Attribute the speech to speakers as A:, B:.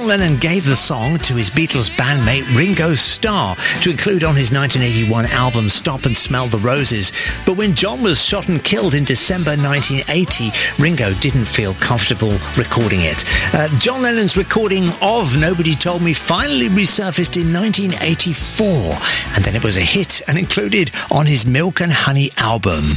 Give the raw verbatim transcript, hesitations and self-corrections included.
A: Lennon gave the song to his Beatles bandmate Ringo Starr to include on his nineteen eighty-one album Stop and Smell the Roses. But when John was shot and killed in December nineteen eighty, Ringo didn't feel comfortable recording it. Uh, John Lennon's recording of Nobody Told Me finally resurfaced in nineteen eighty-four, and then it was a hit and included on his Milk and Honey album.